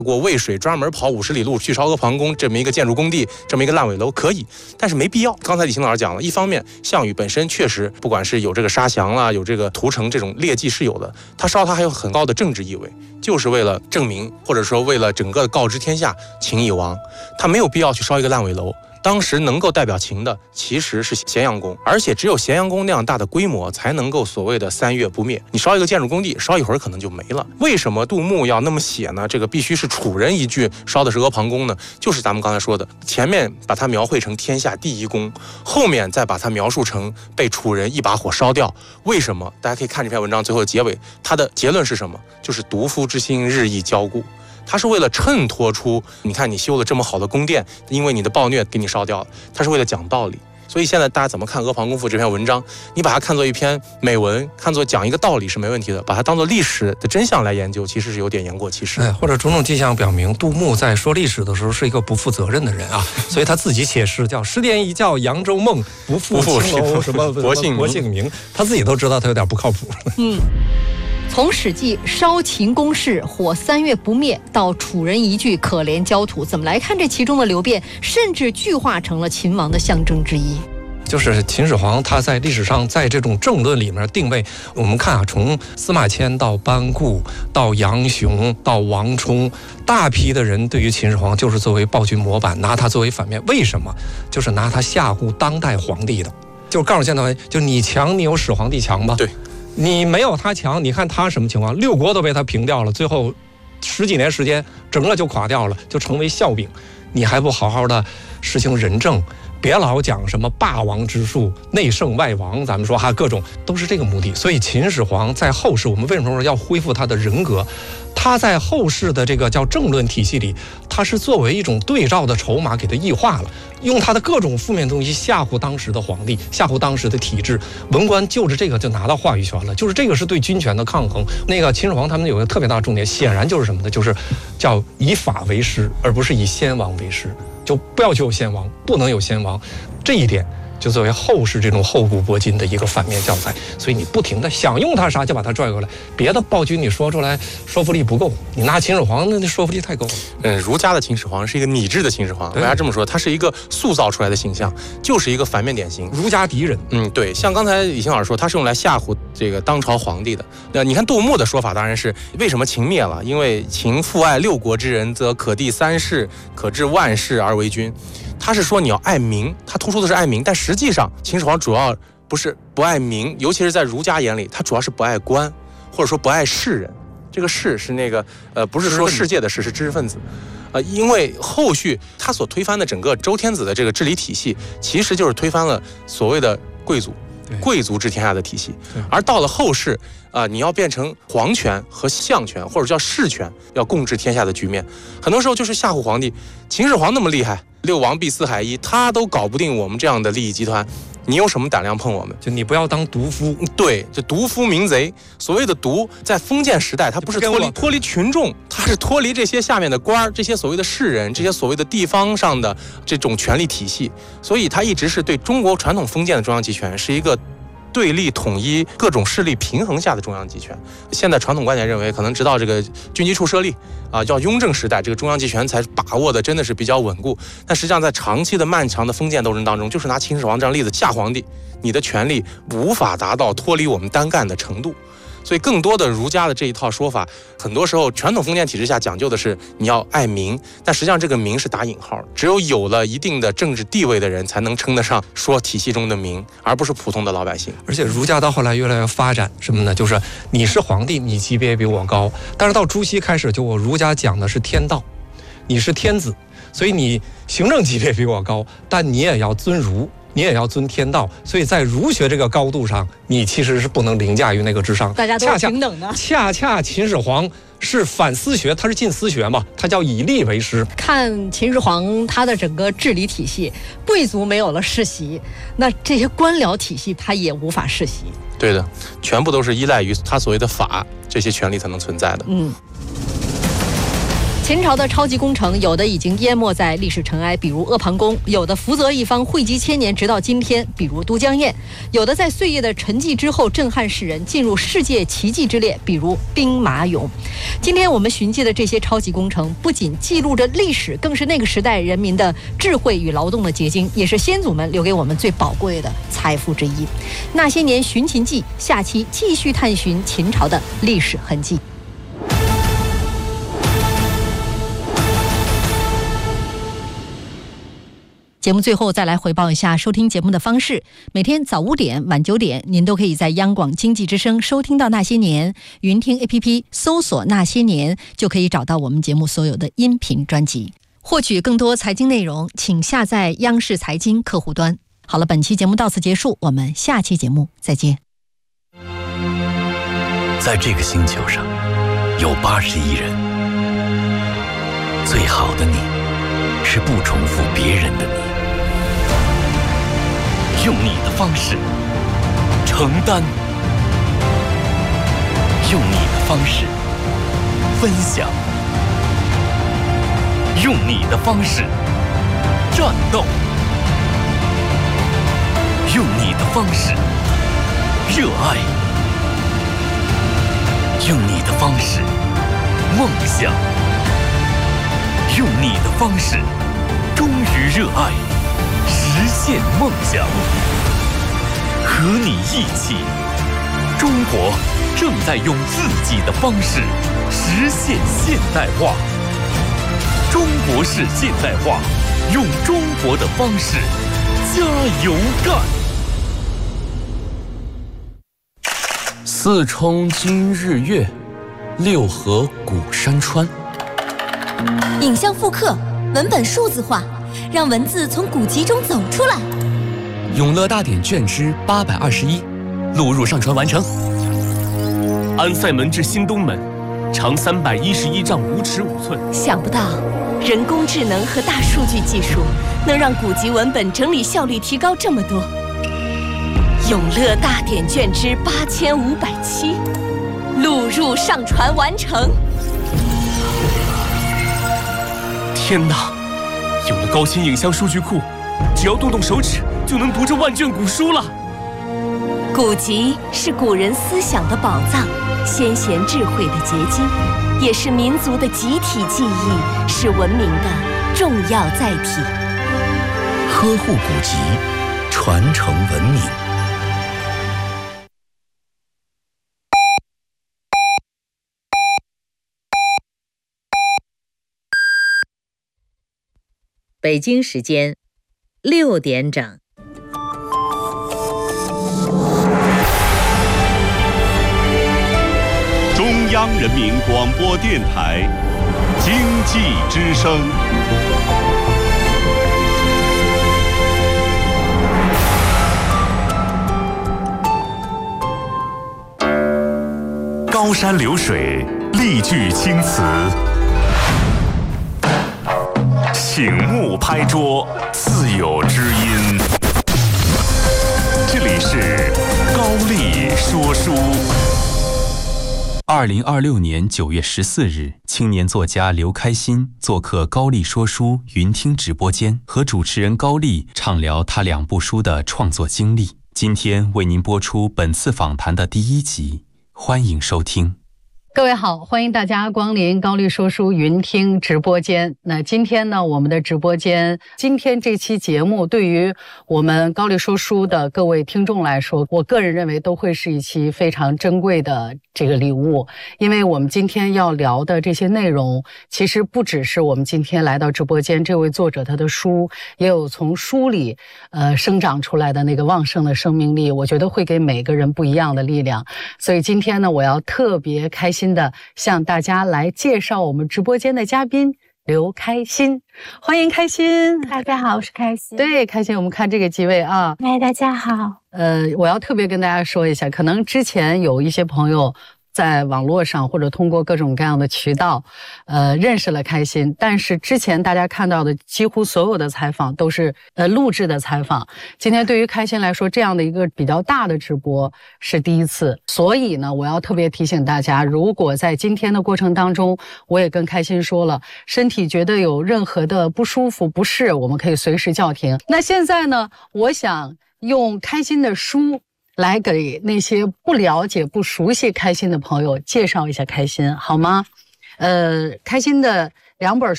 过渭水专门跑50里路去烧阿房宫这么一个建筑工地，这么一个烂尾楼可以，但是没必要。刚才李行老师讲了，一方面项羽本身确实不管是有这个杀降啦，有这个屠城这种劣迹是有的，他烧它还有很高的政治意味，就是为了证明或者说为了整个告知天下秦已亡，他没有必要去烧一个烂尾楼。当时能够代表秦的其实是咸阳宫，而且只有咸阳宫那样大的规模才能够所谓的3月不灭。你烧一个建筑工地，烧一会儿可能就没了。为什么杜牧要那么写呢？这个必须是楚人一句，烧的是阿房宫呢？就是咱们刚才说的，前面把它描绘成天下第一宫，后面再把它描述成被楚人一把火烧掉。为什么？大家可以看这篇文章最后的结尾，它的结论是什么？就是独夫之心日益骄固。他是为了衬托出，你看你修了这么好的宫殿，因为你的暴虐给你烧掉了，他是为了讲道理。所以现在大家怎么看《阿房宫赋》这篇文章？你把它看作一篇美文，看作讲一个道理是没问题的，把它当作历史的真相来研究，其实是有点言过其实。 或者种种迹象表明，杜牧在说历史的时候是一个不负责任的人啊，所以他自己写诗叫“10年一觉扬州梦，不负青楼什么薄幸名”，他自己都知道他有点不靠谱。 从《史记》烧秦宫室，火3月不灭，到楚人一句可怜焦土，怎么来看这其中的流变，甚至具化成了秦王的象征之一。 就是秦始皇他在历史上在这种政论里面定位，我们看啊，从司马迁到班固到杨雄到王充，大批的人对于秦始皇就是作为暴君模板，拿他作为反面。为什么？就是拿他吓唬当代皇帝的，就告诉现在就你强，你有始皇帝强吗？ 对。 你没有他强，你看他什么情况？6国都被他平掉了，最后10几年时间，整个就垮掉了，就成为笑柄。你还不好好的实行仁政，别老讲什么霸王之术、内圣外王，咱们说各种都是这个目的。所以秦始皇在后世，我们为什么说要恢复他的人格？他在后世的这个叫政论体系里，他是作为一种对照的筹码给他异化了，用他的各种负面东西吓唬当时的皇帝，吓唬当时的体制，文官就着这个就拿到话语权了，就是这个是对军权的抗衡。那个秦始皇他们有一个特别大的重点，显然就是什么呢？就是叫以法为师，而不是以先王为师，就不要求有先王，不能有先王，这一点就作为后世这种厚古薄今的一个反面教材。所以你不停的想用它啥就把它拽过来，别的暴君你说出来说服力不够，你拿秦始皇那说服力太够了。 儒家的秦始皇是一个拟制的秦始皇，为啥这么说？他是一个塑造出来的形象，就是一个反面典型， 儒家敌人。 对，像刚才李行老师说，他是用来吓唬这个当朝皇帝的。那你看杜牧的说法当然是为什么秦灭了？因为秦父爱6国之人，则可第3世，可治万世而为君。他是说你要爱民，他突出的是爱民，但实际上秦始皇主要不是不爱民，尤其是在儒家眼里，他主要是不爱官，或者说不爱士人。这个士是那个不是说世界的士，是知识分子。因为后续他所推翻的整个周天子的这个治理体系，其实就是推翻了所谓的贵族治天下的体系。而到了后世你要变成皇权和相权，或者叫士权，要共治天下的局面，很多时候就是吓唬皇帝。秦始皇那么厉害，6王必四海一，他都搞不定我们这样的利益集团，你有什么胆量碰我们？ 就你不要当毒夫。 对，就毒夫民贼。所谓的毒，在封建时代，它不是脱离群众，它是脱离这些下面的官儿，这些所谓的士人，这些所谓的地方上的这种权力体系。所以它一直是对中国传统封建的中央集权是一个对立统一、各种势力平衡下的中央集权。现在传统观点认为，可能直到这个军机处设立叫雍正时代，这个中央集权才把握的真的是比较稳固。但实际上在长期的漫长的封建斗争当中，就是拿秦始皇这样例子吓皇帝，你的权力无法达到脱离我们单干的程度。所以更多的儒家的这一套说法，很多时候传统封建体制下讲究的是你要爱民，但实际上这个民是打引号，只有了一定的政治地位的人才能称得上说体系中的民，而不是普通的老百姓。 而且儒家到后来越来越发展什么呢？就是你是皇帝，你级别比我高，但是到朱熹开始，就我儒家讲的是天道，你是天子，所以你行政级别比我高，但你也要尊儒，你也要尊天道，所以在儒学这个高度上，你其实是不能凌驾于那个之上。 大家都是平等的。 恰恰秦始皇是反私学，他是近私学嘛，他叫以吏为师。 看秦始皇他的整个治理体系，贵族没有了世袭，那这些官僚体系他也无法世袭。 对的，全部都是依赖于他所谓的法这些权利才能存在的。 秦朝的超级工程，有的已经淹没在历史尘埃，比如阿房宫；有的福泽一方，惠及千年，直到今天，比如都江堰；有的在岁月的沉寂之后，震撼世人，进入世界奇迹之列，比如兵马俑。今天我们寻迹的这些超级工程，不仅记录着历史，更是那个时代人民的智慧与劳动的结晶，也是先祖们留给我们最宝贵的财富之一。那些年寻秦记，下期继续探寻秦朝的历史痕迹。节目最后再来回报一下收听节目的方式。每天早5点、晚9点，您都可以在央广经济之声收听到《那些年》，云听 APP 搜索《那些年》就可以找到我们节目所有的音频专辑。获取更多财经内容，请下载央视财经客户端。好了，本期节目到此结束，我们下期节目再见。 在这个星球上，有80亿人，最好的你是不重复别人的你，用你的方式承担，用你的方式分享，用你的方式战斗，用你的方式热爱，用你的方式梦想，用你的方式忠于热爱，实现梦想。和你一起，中国正在用自己的方式实现现代化。中国式现代化，用中国的方式加油干。四冲今日月，六合古山川。 影像复刻，文本数字化，让文字从古籍中走出来。 永乐大典卷之821，录入上传完成。 安塞门至新东门，长311丈5尺5寸。 想不到，人工智能和大数据技术能让古籍文本整理效率提高这么多。永乐大典卷之8507，录入上传完成。 天哪！有了高清影像数据库，只要动动手指就能读这万卷古书了。 古籍是古人思想的宝藏，先贤智慧的结晶，也是民族的集体记忆，是文明的重要载体。 呵护古籍，传承文明。 北京时间6点整。 中央人民广播电台经济之声。高山流水，丽句青词。醒目拍桌，自有知音。这里是高丽说书。 2026年9月14日，青年作家刘开心做客高丽说书云听直播间，和主持人高丽畅聊他2部书的创作经历。今天为您播出本次访谈的第1集，欢迎收听。 各位好，欢迎大家光临高丽说书云听直播间。那今天呢，我们的直播间，今天这期节目对于我们高丽说书的各位听众来说，我个人认为都会是一期非常珍贵的这个礼物。因为我们今天要聊的这些内容，其实不只是我们今天来到直播间这位作者他的书，也有从书里生长出来的那个旺盛的生命力，我觉得会给每个人不一样的力量。所以今天呢，我要特别开心的向大家来介绍我们直播间的嘉宾刘开心。欢迎开心。 大家好，我是开心。 对，开心，我们看这个几位啊。 大家好。 我要特别跟大家说一下，可能之前有一些朋友在网络上或者通过各种各样的渠道，认识了开心。但是之前大家看到的几乎所有的采访都是录制的采访。今天对于开心来说，这样的一个比较大的直播是第一次，所以呢，我要特别提醒大家，如果在今天的过程当中，我也跟开心说了，身体觉得有任何的不舒服、不适，我们可以随时叫停。那现在呢，我想用开心的书来给那些不了解、不熟悉开心的朋友介绍一下开心，好吗？开心的2本